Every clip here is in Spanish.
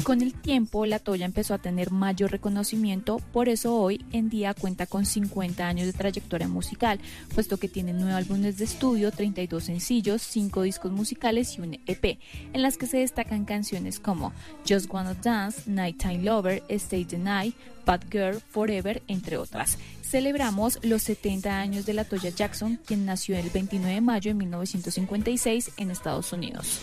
Con el tiempo, la Toya empezó a tener mayor reconocimiento, por eso hoy en día cuenta con 50 años de trayectoria musical, puesto que tiene 9 álbumes de estudio, 32 sencillos, 5 discos musicales y un EP, en las que se destacan canciones como Just Wanna Dance, Nighttime Lover, Stay the Night, Bad Girl, Forever, entre otras. Celebramos los 70 años de la Toya Jackson, quien nació el 29 de mayo de 1956 en Estados Unidos.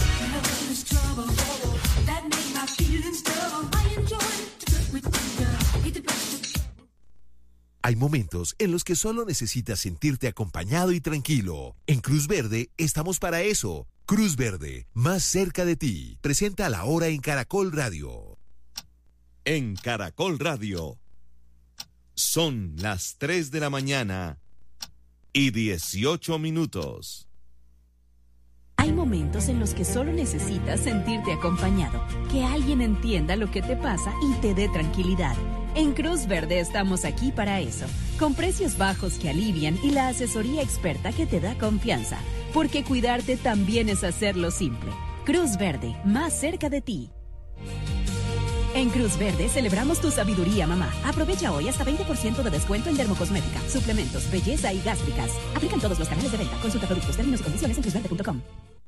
Hay momentos en los que solo necesitas sentirte acompañado y tranquilo. En Cruz Verde estamos para eso. Cruz Verde, más cerca de ti. Presenta La Hora en Caracol Radio. En Caracol Radio. Son las 3 de la mañana y 18 minutos. Hay momentos en los que solo necesitas sentirte acompañado, que alguien entienda lo que te pasa y te dé tranquilidad. En Cruz Verde estamos aquí para eso, con precios bajos que alivian y la asesoría experta que te da confianza, porque cuidarte también es hacerlo simple. Cruz Verde, más cerca de ti. En Cruz Verde celebramos tu sabiduría, mamá. Aprovecha hoy hasta 20% de descuento en dermocosmética, suplementos, belleza y gástricas. Aplican todos los canales de venta. Consulta productos, términos y condiciones en cruzverde.com.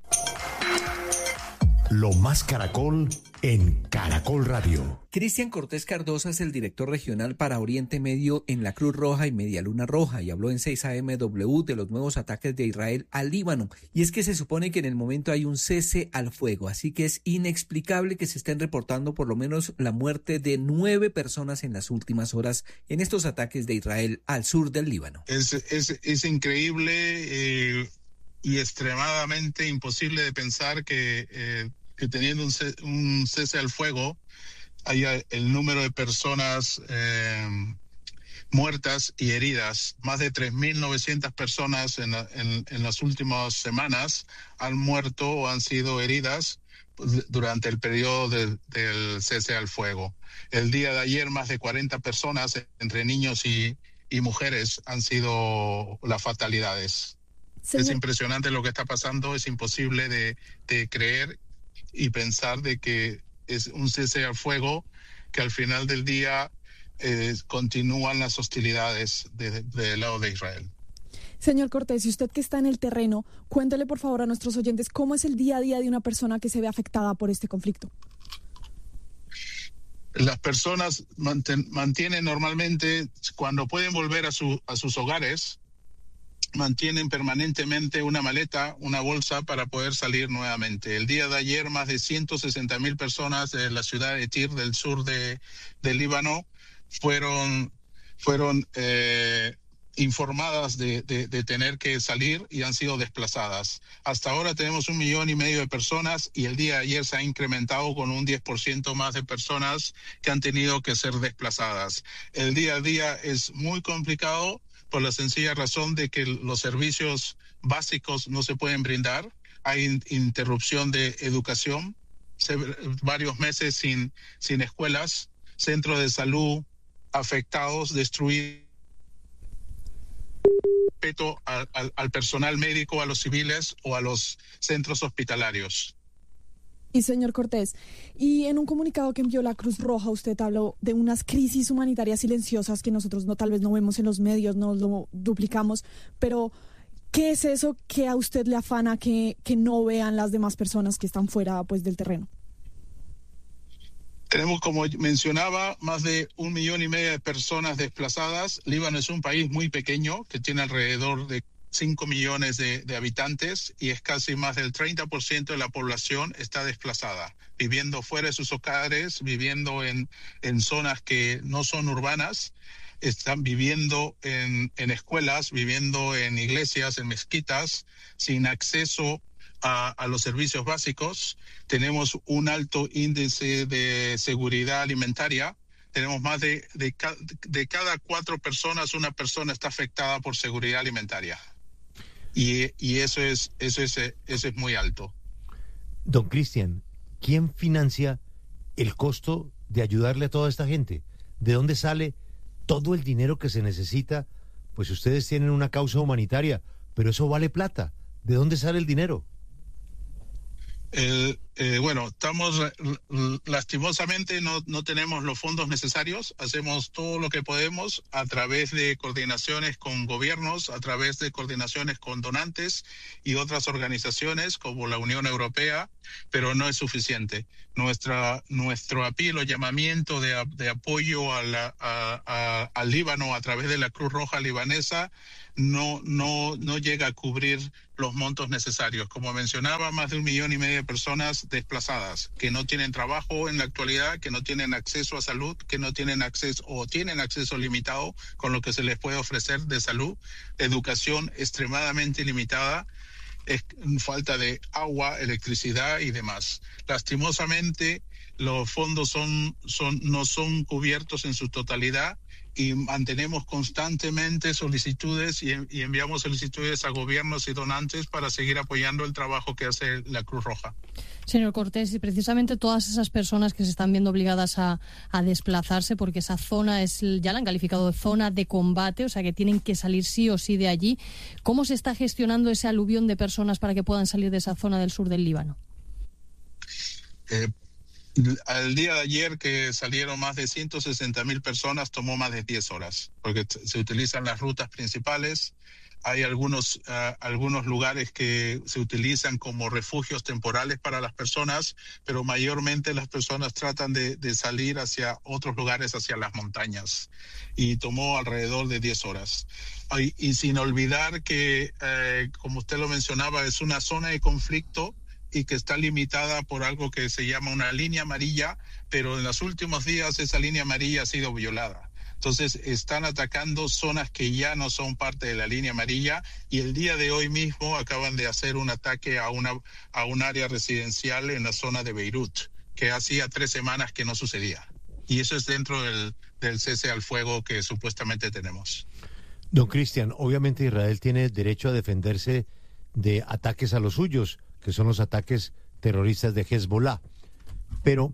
Lo más Caracol en Caracol Radio. Cristian Cortés Cardosa es el director regional para Oriente Medio en la Cruz Roja y Media Luna Roja y habló en 6am de los nuevos ataques de Israel al Líbano. Y es que se supone que en el momento hay un cese al fuego, así que es inexplicable que se estén reportando por lo menos la muerte de 9 personas en las últimas horas en estos ataques de Israel al sur del Líbano. Es increíble y extremadamente imposible de pensar que teniendo un cese al fuego haya el número de personas muertas y heridas. Más de 3.900 personas en las últimas semanas han muerto o han sido heridas durante el periodo del cese al fuego. El día de ayer más de 40 personas entre niños y mujeres han sido las fatalidades. Señor. Es impresionante lo que está pasando, es imposible de creer y pensar de que es un cese al fuego, que al final del día continúan las hostilidades del lado de Israel. Señor Cortés, y usted que está en el terreno, cuéntele por favor a nuestros oyentes cómo es el día a día de una persona que se ve afectada por este conflicto. Las personas mantienen normalmente, cuando pueden volver a sus hogares, mantienen permanentemente una maleta, una bolsa para poder salir nuevamente. El día de ayer más de 160,000 personas de la ciudad de Tir, del sur del Líbano, fueron informadas de tener que salir y han sido desplazadas. Hasta ahora tenemos 1,5 millones de personas y el día de ayer se ha incrementado con un 10% más de personas que han tenido que ser desplazadas. El día a día es muy complicado por la sencilla razón de que los servicios básicos no se pueden brindar. Hay interrupción de educación, varios meses sin escuelas, centros de salud afectados, destruidos. Respeto al personal médico, a los civiles o a los centros hospitalarios. Y señor Cortés, y en un comunicado que envió la Cruz Roja, usted habló de unas crisis humanitarias silenciosas que nosotros tal vez no vemos en los medios, no lo duplicamos, pero ¿qué es eso que a usted le afana que no vean las demás personas que están fuera del terreno? Tenemos, como mencionaba, más de 1,5 millones de personas desplazadas. Líbano es un país muy pequeño que tiene alrededor de 5 millones de habitantes y es casi más del 30% de la población está desplazada, viviendo fuera de sus hogares, viviendo en zonas que no son urbanas, están viviendo en escuelas, viviendo en iglesias, en mezquitas, sin acceso a los servicios básicos. Tenemos un alto índice de seguridad alimentaria. Tenemos más de cada 4 personas, una persona está afectada por seguridad alimentaria. Y eso es muy alto. Don Cristian, ¿quién financia el costo de ayudarle a toda esta gente? ¿De dónde sale todo el dinero que se necesita? Pues ustedes tienen una causa humanitaria, pero eso vale plata. ¿De dónde sale el dinero? El Bueno, estamos lastimosamente no tenemos los fondos necesarios. Hacemos todo lo que podemos a través de coordinaciones con gobiernos, a través de coordinaciones con donantes y otras organizaciones como la Unión Europea, pero no es suficiente. Nuestro apelo, llamamiento de apoyo al Líbano a través de la Cruz Roja libanesa no llega a cubrir los montos necesarios. Como mencionaba, más de 1,5 millones de personas desplazadas que no tienen trabajo en la actualidad, que no tienen acceso a salud, que no tienen acceso o tienen acceso limitado con lo que se les puede ofrecer de salud, educación extremadamente limitada, falta de agua, electricidad y demás. Lastimosamente, los fondos no son cubiertos en su totalidad y mantenemos constantemente solicitudes y enviamos solicitudes a gobiernos y donantes para seguir apoyando el trabajo que hace la Cruz Roja. Señor Cortés, y precisamente todas esas personas que se están viendo obligadas a desplazarse porque esa zona ya la han calificado de zona de combate, o sea que tienen que salir sí o sí de allí. ¿Cómo se está gestionando ese aluvión de personas para que puedan salir de esa zona del sur del Líbano? Al día de ayer que salieron más de 160,000 personas, tomó más de 10 horas, porque se utilizan las rutas principales. Hay algunos lugares que se utilizan como refugios temporales para las personas, pero mayormente las personas tratan de salir hacia otros lugares, hacia las montañas, y tomó alrededor de 10 horas. Y sin olvidar que, como usted lo mencionaba, es una zona de conflicto y que está limitada por algo que se llama una línea amarilla, pero en los últimos días esa línea amarilla ha sido violada. Entonces están atacando zonas que ya no son parte de la línea amarilla, y el día de hoy mismo acaban de hacer un ataque a un área residencial en la zona de Beirut, que hacía 3 semanas que no sucedía. Y eso es dentro del cese al fuego que supuestamente tenemos. Don Cristian, obviamente Israel tiene derecho a defenderse de ataques a los suyos, que son los ataques terroristas de Hezbollah. Pero,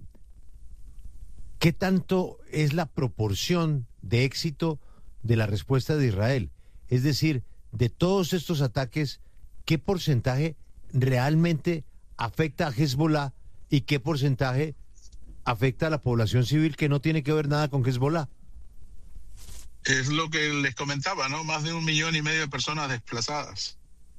¿qué tanto es la proporción de éxito de la respuesta de Israel? Es decir, de todos estos ataques, ¿qué porcentaje realmente afecta a Hezbollah y qué porcentaje afecta a la población civil que no tiene que ver nada con Hezbollah? Es lo que les comentaba, ¿no? Más de 1,5 millones de personas desplazadas.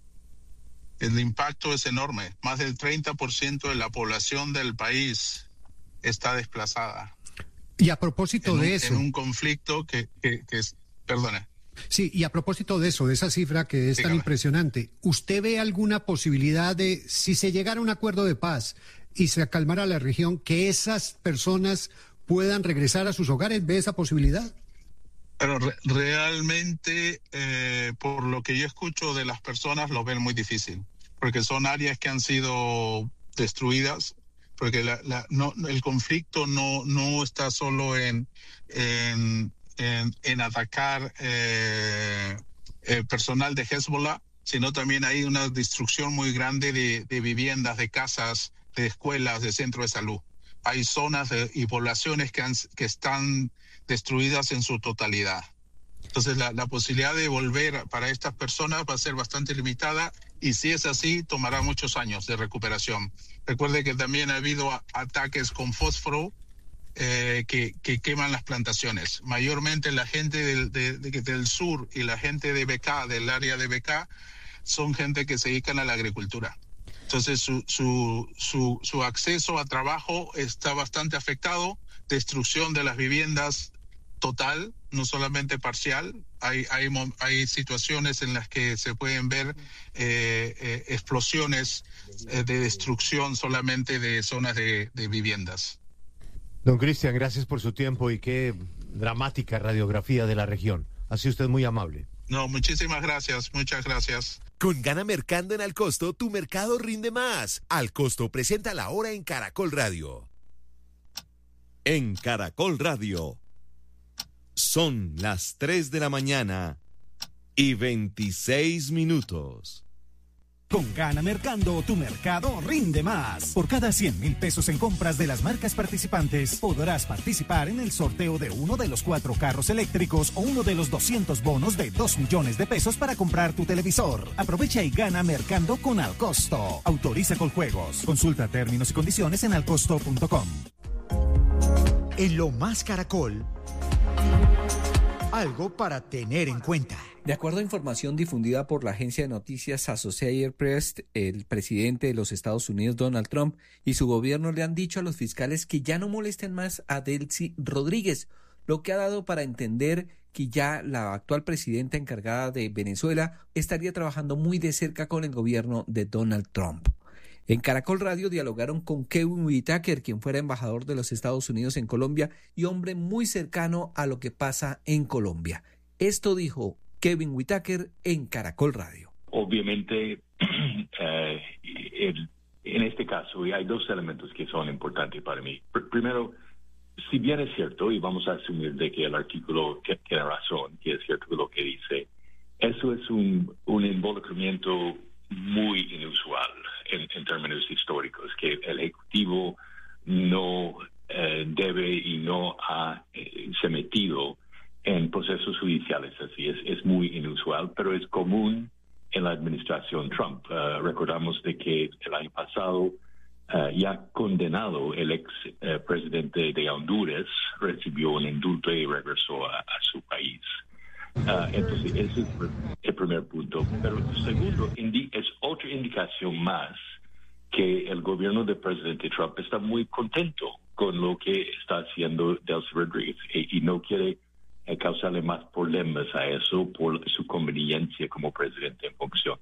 El impacto es enorme. Más del 30% de la población del país está desplazada. Y a propósito de eso... En un conflicto que es... Perdone. Sí, y a propósito de eso, de esa cifra que es tan impresionante, ¿usted ve alguna posibilidad de, si se llegara a un acuerdo de paz y se calmara la región, que esas personas puedan regresar a sus hogares? ¿Ve esa posibilidad? Pero realmente, por lo que yo escucho de las personas, lo ven muy difícil, porque son áreas que han sido destruidas, porque el conflicto no está solo en atacar personal de Hezbollah, sino también hay una destrucción muy grande de viviendas, de casas, de escuelas, de centros de salud. Hay zonas y poblaciones que están destruidas en su totalidad. Entonces la posibilidad de volver para estas personas va a ser bastante limitada, y si es así, tomará muchos años de recuperación. Recuerde que también ha habido ataques con fósforo que queman las plantaciones. Mayormente la gente del sur y la gente de Bekaa, del área de Bekaa, son gente que se dedican a la agricultura. Entonces su acceso a trabajo está bastante afectado, destrucción de las viviendas total, no solamente parcial. Hay situaciones en las que se pueden ver explosiones de destrucción solamente de zonas de viviendas. Don Cristian, gracias por su tiempo y qué dramática radiografía de la región. Ha sido usted muy amable. No, muchísimas gracias, muchas gracias. Con Gana Mercando en Al Costo, tu mercado rinde más. Al Costo presenta la hora en Caracol Radio. En Caracol Radio son las 3 de la mañana y 26 minutos. Con Gana Mercando, tu mercado rinde más. Por cada 100.000 pesos en compras de las marcas participantes, podrás participar en el sorteo de uno de los 4 carros eléctricos o uno de los 200 bonos de 2 millones de pesos para comprar tu televisor. Aprovecha y gana Mercando con Alcosto. Autoriza Coljuegos. Consulta términos y condiciones en alcosto.com. En Lo Más Caracol, algo para tener en cuenta. De acuerdo a información difundida por la agencia de noticias Associated Press, el presidente de los Estados Unidos, Donald Trump, y su gobierno le han dicho a los fiscales que ya no molesten más a Delcy Rodríguez, lo que ha dado para entender que ya la actual presidenta encargada de Venezuela estaría trabajando muy de cerca con el gobierno de Donald Trump. En Caracol Radio dialogaron con Kevin Whitaker, quien fuera embajador de los Estados Unidos en Colombia y hombre muy cercano a lo que pasa en Colombia. Esto dijo Kevin Whitaker en Caracol Radio. Obviamente, en este caso hay 2 elementos que son importantes para mí. Primero, si bien es cierto, y vamos a asumir de que el artículo tiene razón, que es cierto lo que dice, eso es un involucramiento muy inusual en términos históricos, que el Ejecutivo no debe y no se ha metido en procesos judiciales. Así es muy inusual, pero es común en la administración Trump. Recordamos de que el año pasado ya condenado el ex presidente de Honduras recibió un indulto y regresó a su país. Entonces ese es el primer punto. Pero segundo, es otra indicación más que el gobierno del presidente Trump está muy contento con lo que está haciendo Delcy Rodríguez y no quiere causarle más problemas a eso por su conveniencia como presidente en función.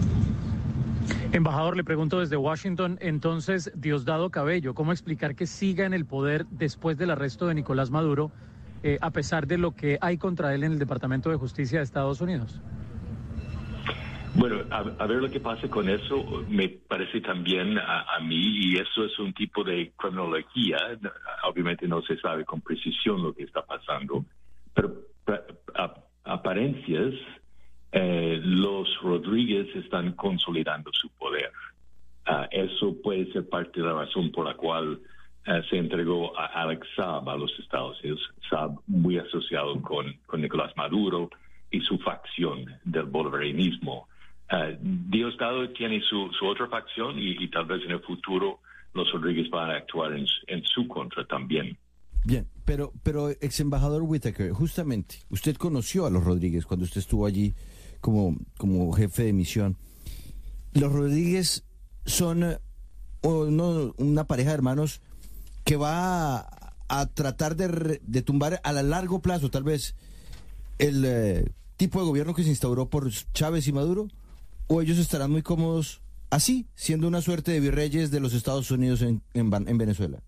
Embajador, le pregunto desde Washington, entonces, Diosdado Cabello, ¿cómo explicar que siga en el poder después del arresto de Nicolás Maduro, a pesar de lo que hay contra él en el Departamento de Justicia de Estados Unidos? Bueno, a ver lo que pasa con eso, me parece también a mí, y eso es un tipo de cronología, obviamente no se sabe con precisión lo que está pasando, pero apariencias, los Rodríguez están consolidando su poder. Eso puede ser parte de la razón por la cual se entregó a Alex Saab a los Estados Unidos. Saab muy asociado con Nicolás Maduro y su facción del bolivarianismo. Diosdado tiene su otra facción y tal vez en el futuro los Rodríguez van a actuar en su contra también. Bien, pero ex embajador Whitaker, justamente, usted conoció a los Rodríguez cuando usted estuvo allí como jefe de misión. Los Rodríguez son una pareja de hermanos que va a tratar de tumbar a largo plazo, tal vez, el tipo de gobierno que se instauró por Chávez y Maduro, o ellos estarán muy cómodos así, siendo una suerte de virreyes de los Estados Unidos en Venezuela.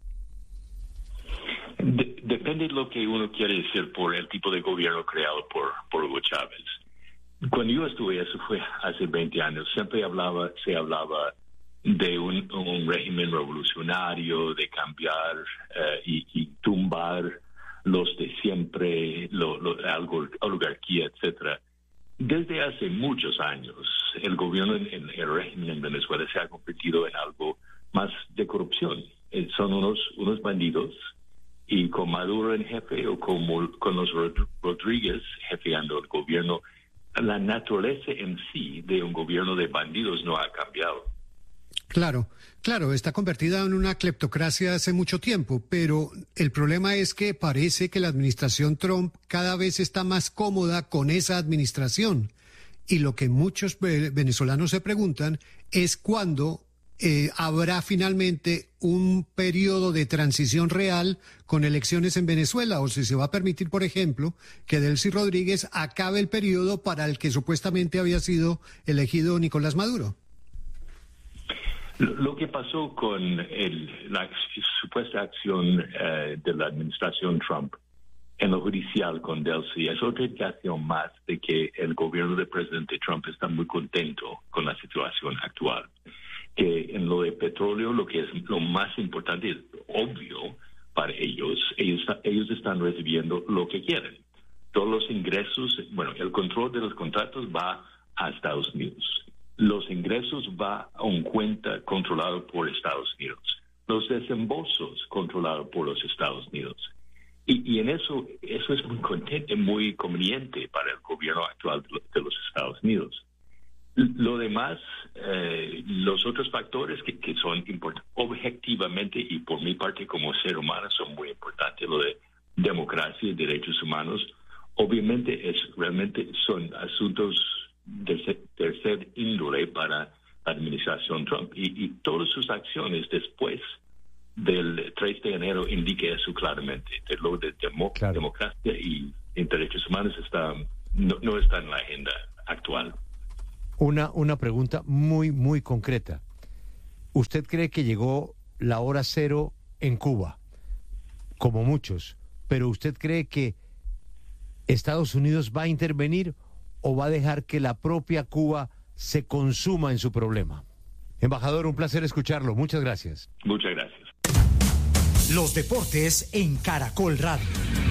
Depende de lo que uno quiere decir por el tipo de gobierno creado por Hugo Chávez. Cuando yo estuve, eso fue hace 20 años, siempre se hablaba de un régimen revolucionario, de cambiar y tumbar los de siempre, la oligarquía, etcétera. Desde hace muchos años, el gobierno, el régimen en Venezuela se ha convertido en algo más de corrupción. Son unos bandidos. Y con Maduro en jefe o con los Rodríguez jefeando el gobierno, la naturaleza en sí de un gobierno de bandidos no ha cambiado. Claro, está convertida en una cleptocracia hace mucho tiempo, pero el problema es que parece que la administración Trump cada vez está más cómoda con esa administración. Y lo que muchos venezolanos se preguntan es cuándo habrá finalmente un periodo de transición real con elecciones en Venezuela, o si se va a permitir, por ejemplo, que Delcy Rodríguez acabe el periodo para el que supuestamente había sido elegido Nicolás Maduro. Lo que pasó con la supuesta acción de la administración Trump en lo judicial con Delcy es otra indicación más de que el gobierno del presidente Trump está muy contento con la situación actual. Que en lo de petróleo, lo que es lo más importante es obvio para ellos están recibiendo lo que quieren. Todos los ingresos, el control de los contratos va a Estados Unidos. los ingresos van a un cuenta controlado por Estados Unidos, los desembolsos controlados por los Estados Unidos. Y en eso es muy conveniente para el gobierno actual de los Estados Unidos. Lo demás, los otros factores que son importantes, objetivamente y por mi parte como ser humano, son muy importantes. Lo de democracia y derechos humanos, obviamente realmente son asuntos de tercer índole para la administración Trump. Y todas sus acciones después del 3 de enero indica eso claramente. Lo de democracia y derechos humanos no está en la agenda actual. Una pregunta muy, muy concreta. ¿Usted cree que llegó la hora cero en Cuba? Como muchos. ¿Pero usted cree que Estados Unidos va a intervenir o va a dejar que la propia Cuba se consuma en su problema? Embajador, un placer escucharlo. Muchas gracias. Muchas gracias. Los deportes en Caracol Radio.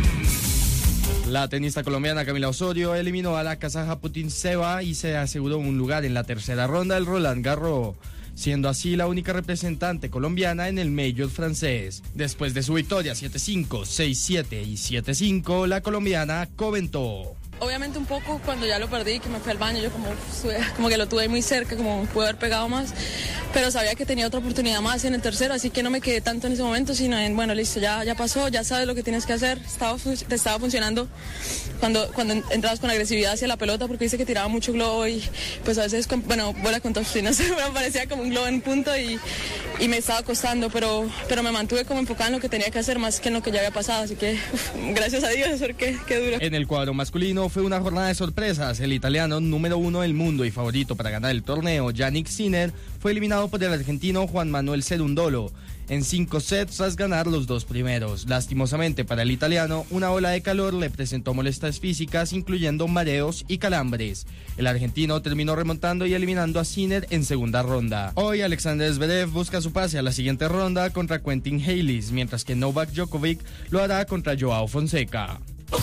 La tenista colombiana Camila Osorio eliminó a la kazaja Putintseva y se aseguró un lugar en la tercera ronda del Roland Garros, siendo así la única representante colombiana en el Major francés. Después de su victoria 7-5, 6-7 y 7-5, la colombiana comentó: obviamente un poco cuando ya lo perdí, que me fui al baño, yo como que lo tuve muy cerca, como pude haber pegado más, pero sabía que tenía otra oportunidad más en el tercero, así que no me quedé tanto en ese momento, sino en, bueno, listo, ya pasó, ya sabes lo que tienes que hacer. Te estaba funcionando cuando entrabas con agresividad hacia la pelota, porque dice que tiraba mucho globo y pues a veces, bola con toxinas, pero parecía como un globo en punto y me estaba costando, pero me mantuve como enfocada en lo que tenía que hacer más que en lo que ya había pasado, así que gracias a Dios, porque qué duro. En el cuadro masculino fue una jornada de sorpresas. El italiano número 1 del mundo y favorito para ganar el torneo, Jannik Sinner, fue eliminado por el argentino Juan Manuel Cerundolo en 5 sets tras ganar los 2 primeros. Lastimosamente para el italiano, una ola de calor le presentó molestias físicas, incluyendo mareos y calambres. El argentino terminó remontando y eliminando a Sinner en segunda ronda. Hoy Alexander Zverev busca su pase a la siguiente ronda contra Quentin Halys, mientras que Novak Djokovic lo hará contra Joao Fonseca.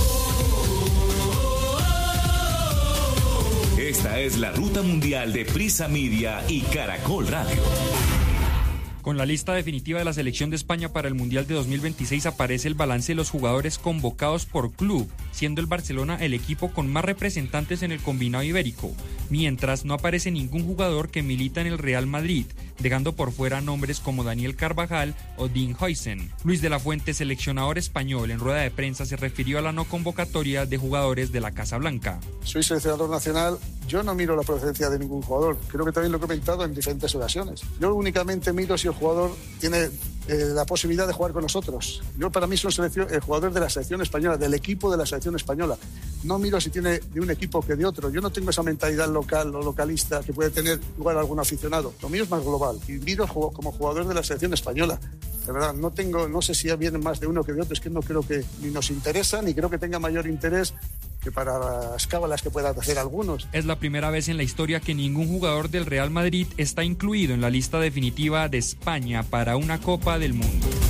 Esta es la ruta mundial de Prisa Media y Caracol Radio. Con la lista definitiva de la selección de España para el Mundial de 2026 aparece el balance de los jugadores convocados por club, siendo el Barcelona el equipo con más representantes en el combinado ibérico, mientras no aparece ningún jugador que milita en el Real Madrid, dejando por fuera nombres como Daniel Carvajal o Dean Huijsen. Luis de la Fuente, seleccionador español, en rueda de prensa se refirió a la no convocatoria de jugadores de la Casa Blanca. Soy seleccionador nacional, yo no miro la procedencia de ningún jugador, creo que también lo he comentado en diferentes ocasiones. Yo únicamente miro si el jugador tiene la posibilidad de jugar con nosotros. Yo para mí soy el jugador de la selección española, del equipo de la selección española. No miro si tiene de un equipo que de otro. Yo no tengo esa mentalidad local o localista que puede tener igual algún aficionado. Lo mío es más global y miro como jugador de la selección española. De verdad, no sé si vienen más de uno que de otro, es que no creo que ni nos interesa, ni creo que tenga mayor interés que para las cábalas que puedan hacer algunos. Es la primera vez en la historia que ningún jugador del Real Madrid está incluido en la lista definitiva de España para una Copa del Mundo.